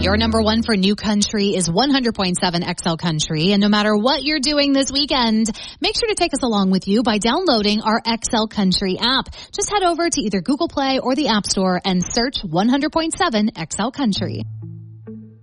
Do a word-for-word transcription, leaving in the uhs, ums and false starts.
Your number one for new country is one hundred point seven X L Country. And no matter what you're doing this weekend, make sure to take us along with you by downloading our X L Country app. Just head over to either Google Play or the App Store and search one hundred point seven X L Country.